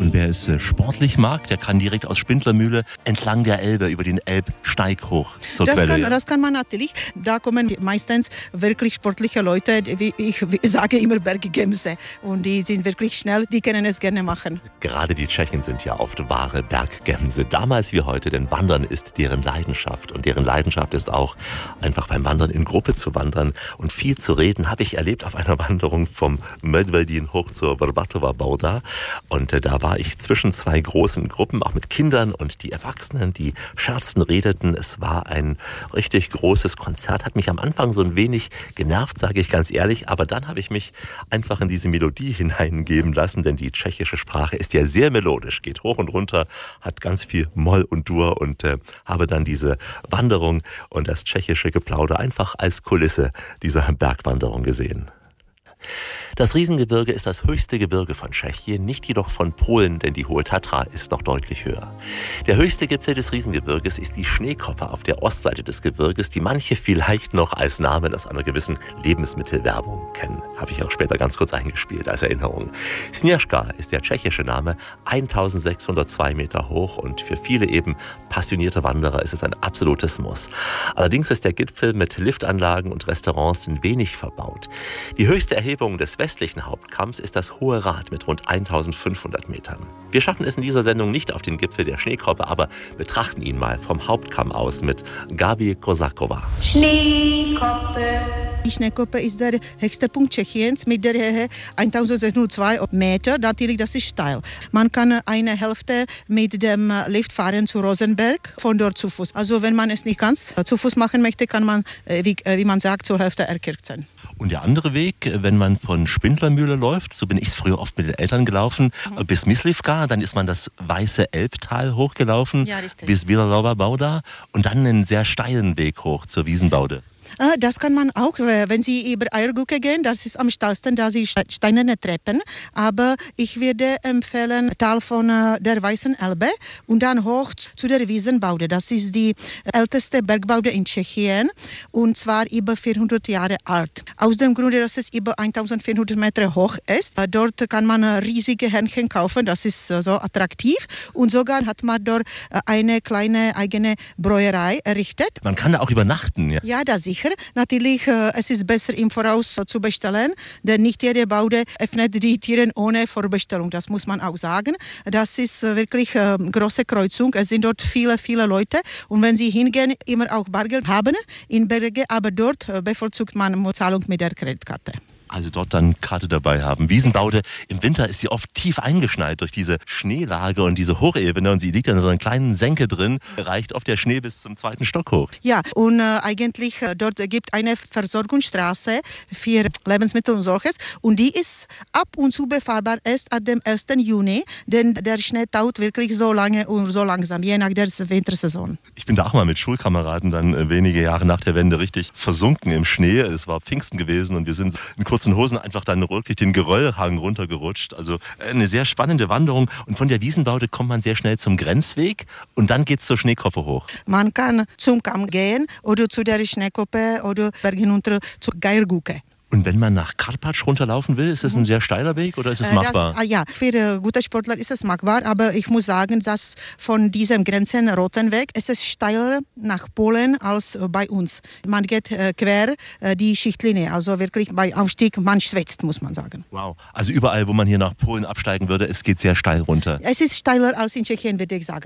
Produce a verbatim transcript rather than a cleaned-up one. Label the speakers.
Speaker 1: Und wer es äh, sportlich mag, der kann direkt aus Spindlermühle entlang der Elbe über den Elbsteig hoch zur
Speaker 2: Das
Speaker 1: Quelle.
Speaker 2: kann,
Speaker 1: ja.
Speaker 2: das kann man natürlich. Da kommen meistens wirklich sportliche Leute, wie ich sage immer Berggämse. Und die sind wirklich schnell, die können es gerne machen.
Speaker 1: Gerade die Tschechen sind ja oft wahre Berggämse. Damals wie heute, denn Wandern ist deren Leidenschaft. Und deren Leidenschaft ist auch, einfach beim Wandern in Gruppe zu wandern. Und viel zu reden habe ich erlebt auf einer Wanderung vom Medvedin hoch zur Vrbatova Bauda. Und äh, da war ich zwischen zwei großen Gruppen, auch mit Kindern, und die Erwachsenen, die scherzten, redeten. Es war ein richtig großes Konzert. Hat mich am Anfang so ein wenig genervt, sage ich ganz ehrlich. Aber dann habe ich mich einfach in diese Melodie hineingeben lassen, denn die tschechische Sprache ist ja sehr melodisch, geht hoch und runter, hat ganz viel Moll und Dur, und äh, habe dann diese Wanderung und das tschechische Geplauder einfach als Kulisse dieser Bergwanderung gesehen. Das Riesengebirge ist das höchste Gebirge von Tschechien, nicht jedoch von Polen, denn die Hohe Tatra ist noch deutlich höher. Der höchste Gipfel des Riesengebirges ist die Schneekoppe auf der Ostseite des Gebirges, die manche vielleicht noch als Namen aus einer gewissen Lebensmittelwerbung kennen. Habe ich auch später ganz kurz eingespielt als Erinnerung. Sněžka ist der tschechische Name, eintausendsechshundertzwei Meter hoch, und für viele eben passionierte Wanderer ist es ein absolutes Muss. Allerdings ist der Gipfel mit Liftanlagen und Restaurants ein wenig verbaut. Die höchste Erhebung des westlichen Hauptkamms ist das Hohe Rad mit rund eintausendfünfhundert Metern. Wir schaffen es in dieser Sendung nicht auf den Gipfel der Schneekoppe, aber betrachten ihn mal vom Hauptkamm aus mit Gabi Kosakova.
Speaker 2: Schneekoppe. Die Schneekoppe ist der höchste Punkt Tschechiens mit der Höhe eintausendsechshundertzwei Meter. Natürlich, das ist steil. Man kann eine Hälfte mit dem Lift fahren zu Rosenberg, von dort zu Fuß. Also wenn man es nicht ganz zu Fuß machen möchte, kann man, wie, wie man sagt, zur Hälfte erkirkt sein.
Speaker 1: Und der andere Weg, wenn man von Spindlermühle läuft, so bin ich es früher oft mit den Eltern gelaufen, mhm. bis Myslivka, dann ist man das Weiße Elbtal hochgelaufen,
Speaker 2: ja,
Speaker 1: bis Bielorlova Bauda und dann einen sehr steilen Weg hoch zur Wiesenbaude.
Speaker 2: Das kann man auch, wenn Sie über Eiergucke gehen, das ist am steilsten, da sind steinerne Treppen. Aber ich würde empfehlen, Tal von der Weißen Elbe und dann hoch zu der Wiesenbaude. Das ist die älteste Bergbaude in Tschechien und zwar über vierhundert Jahre alt. Aus dem Grunde, dass es über eintausendvierhundert Meter hoch ist. Dort kann man riesige Hähnchen kaufen, das ist so attraktiv. Und sogar hat man dort eine kleine eigene Bräuerei errichtet.
Speaker 1: Man kann da auch übernachten, ja?
Speaker 2: Ja, das sicher. Natürlich, äh, es ist besser im Voraus äh, zu bestellen, denn nicht jede Baude öffnet die Türen ohne Vorbestellung. Das muss man auch sagen. Das ist äh, wirklich eine äh, große Kreuzung. Es sind dort viele, viele Leute. Und wenn Sie hingehen, immer auch Bargeld haben in Berge, aber dort äh, bevorzugt man Zahlung mit der Kreditkarte.
Speaker 1: Also dort dann Karte dabei haben. Wiesenbaude, im Winter ist sie oft tief eingeschneit durch diese Schneelage und diese Hochebene, und sie liegt in so einer kleinen Senke drin, reicht oft der Schnee bis zum zweiten Stock hoch.
Speaker 2: Ja, und äh, eigentlich äh, dort gibt eine Versorgungsstraße für Lebensmittel und solches, und die ist ab und zu befahrbar erst ab dem ersten Juni, denn der Schnee taut wirklich so lange und so langsam, je nach der Wintersaison.
Speaker 1: Ich bin da auch mal mit Schulkameraden dann äh, wenige Jahre nach der Wende richtig versunken im Schnee. Es war Pfingsten gewesen und wir sind in kurzen Hosen einfach dann wirklich den Geröllhang runtergerutscht. Also eine sehr spannende Wanderung, und von der Wiesenbaude kommt man sehr schnell zum Grenzweg und dann geht es zur Schneekoppe hoch.
Speaker 2: Man kann zum Kamm gehen oder zu der Schneekoppe oder Berg hinunter zur Geiergucke.
Speaker 1: Und wenn man nach Karpatsch runterlaufen will, ist es ein sehr steiler Weg oder ist es machbar?
Speaker 2: Das, ja, für äh, gute Sportler ist es machbar, aber ich muss sagen, dass von diesem Grenzenroten Weg ist es steiler nach Polen als äh, bei uns. Man geht äh, quer äh, die Schichtlinie, also wirklich bei Aufstieg, man schwitzt, muss man sagen.
Speaker 1: Wow, also überall, wo man hier nach Polen absteigen würde, es geht sehr steil runter.
Speaker 2: Es ist steiler als in Tschechien, würde ich sagen.